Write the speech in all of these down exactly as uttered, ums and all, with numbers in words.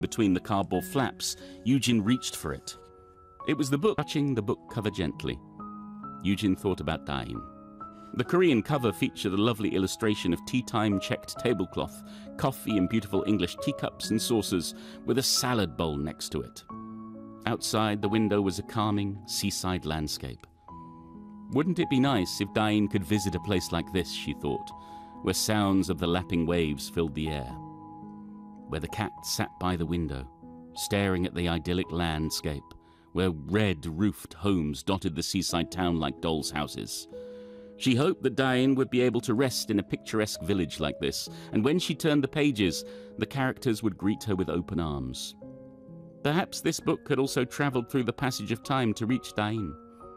between the cardboard flaps, Eugene reached for it. It was the book, touching the book cover gently. Eugene thought about Dain. The Korean cover featured a lovely illustration of tea-time checked tablecloth, coffee and beautiful English teacups and saucers, with a salad bowl next to it. Outside the window was a calming seaside landscape. Wouldn't it be nice if Dain could visit a place like this, she thought, where sounds of the lapping waves filled the air, where the cat sat by the window, staring at the idyllic landscape, where red-roofed homes dotted the seaside town like dolls' houses. She hoped that Dain would be able to rest in a picturesque village like this, and when she turned the pages, the characters would greet her with open arms. Perhaps this book had also travelled through the passage of time to reach Dain.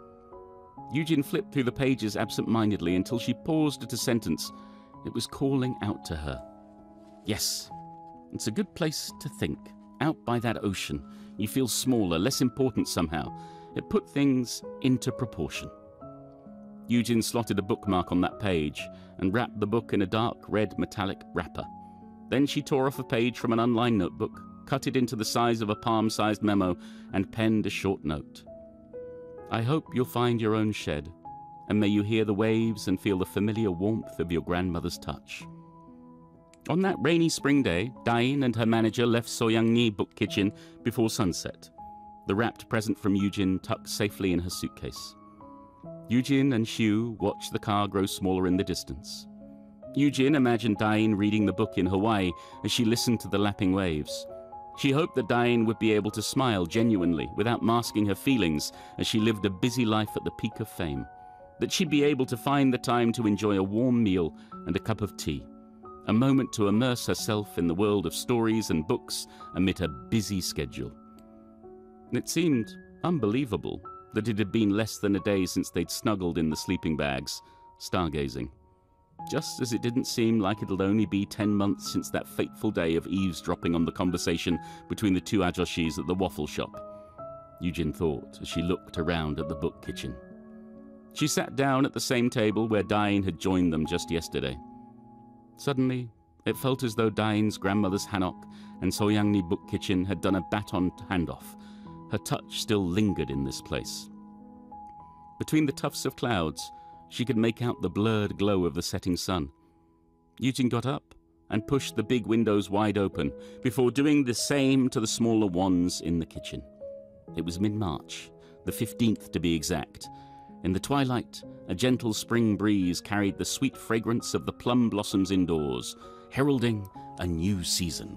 Eugene flipped through the pages absent-mindedly until she paused at a sentence. It was calling out to her. Yes, it's a good place to think. Out by that ocean, you feel smaller, less important somehow. It put things into proportion. Eugene slotted a bookmark on that page and wrapped the book in a dark red metallic wrapper. Then she tore off a page from an unlined notebook, cut it into the size of a palm-sized memo, and penned a short note. I hope you'll find your own shed, and may you hear the waves and feel the familiar warmth of your grandmother's touch. On that rainy spring day, Dain and her manager left Soyangni Book Kitchen before sunset, the wrapped present from Eugene tucked safely in her suitcase. Eugene and Hugh watched the car grow smaller in the distance. Eugene imagined Dain reading the book in Hawaii as she listened to the lapping waves. She hoped that Dain would be able to smile genuinely without masking her feelings as she lived a busy life at the peak of fame, that she'd be able to find the time to enjoy a warm meal and a cup of tea, a moment to immerse herself in the world of stories and books amid her busy schedule. It seemed unbelievable that it had been less than a day since they'd snuggled in the sleeping bags, stargazing. Just as it didn't seem like it'll only be ten months since that fateful day of eavesdropping on the conversation between the two ajoshis at the waffle shop, Eugene thought as she looked around at the book kitchen. She sat down at the same table where Dain had joined them just yesterday. Suddenly, it felt as though Dain's grandmother's hanok and Soyangni Book Kitchen had done a baton handoff. Her touch still lingered in this place. Between the tufts of clouds, she could make out the blurred glow of the setting sun. Eugene got up and pushed the big windows wide open before doing the same to the smaller ones in the kitchen. It was mid-March, the fifteenth to be exact. In the twilight, a gentle spring breeze carried the sweet fragrance of the plum blossoms indoors, heralding a new season.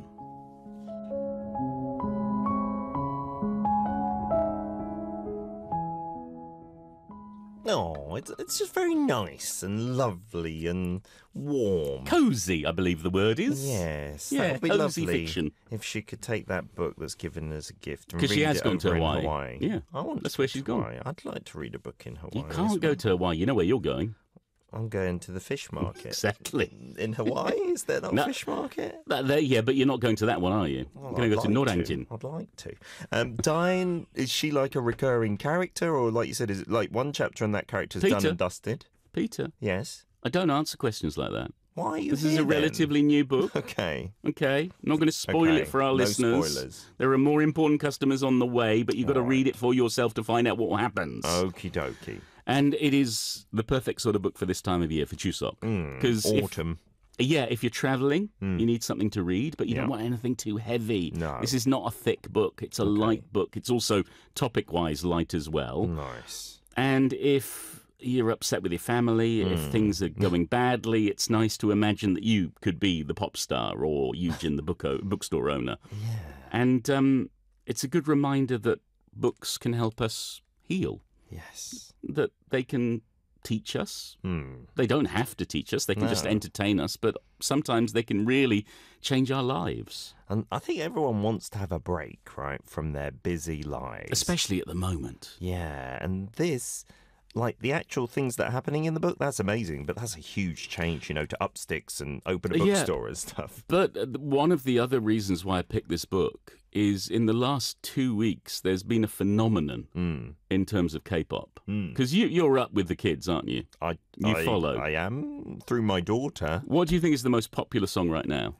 Oh, it's, it's just very nice and lovely and warm. Cosy, I believe the word is. Yes, yeah, that would be cosy lovely fiction. If she could take that book that's given as a gift and Because read she has it gone to over in Hawaii. Hawaii. Yeah, I want that's to where go she's to gone. Hawaii. I'd like to read a book in Hawaii. You can't go to Hawaii. You know where you're going. I'm going to the fish market. Exactly. In Hawaii? Is there not No. a fish market? That, there, yeah, but you're not going to that one, are you? Well, you're going to go I'd to like Norangjin. I'd like to. Um, Dain, is she like a recurring character, or like you said, is it like one chapter and that character's done Peter. and dusted? Peter, Yes. I don't answer questions like that. Why are you This here, is a then? relatively new book. Okay. Okay, I'm not going to spoil Okay, it for our no listeners. spoilers. There are more important customers on the way, but you've got to All read right. it for yourself to find out what happens. Okie dokie. And it is the perfect sort of book for this time of year, for Chuseok. Because Autumn. yeah, if you're travelling, you need something to read, but you Yeah. don't want anything too heavy. No. This is not a thick book. It's a light book. It's also topic-wise light as well. Nice. And if you're upset with your family, if Hmm. things are going badly, it's nice to imagine that you could be the pop star or Eugene, the book o- bookstore owner. Yeah. And um, it's a good reminder that books can help us heal, Yes. that they can teach us. Hmm. They don't have to teach us. They can just No. entertain us, but sometimes they can really change our lives, And I think everyone wants to have a break, right, from their busy lives. especially at the moment. Yeah, and this, like the actual things that are happening in the book, that's amazing, but that's a huge change, you know, to up sticks and open a Yeah. bookstore and stuff. But uh, one of the other reasons why I picked this book is in the last two weeks, there's been a phenomenon Mm. in terms of K-pop. Mm. Because you, you're up with the kids, aren't you? I, You I, follow. I am, through my daughter. What do you think is the most popular song right now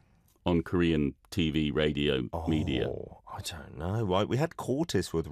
on Korean T V, radio, media? Oh, I don't know. Right, we had Quartus with